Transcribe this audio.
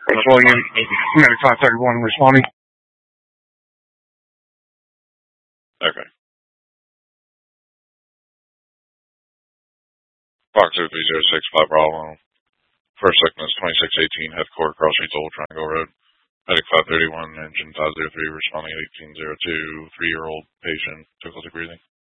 William, Medic 531 responding. Okay. Fox 03065 Bravo. First sickness 2618 Heathcourt Cross Streets Old Triangle Road. Medic 531, engine 503 responding 1802, 3-year-old patient, difficulty breathing.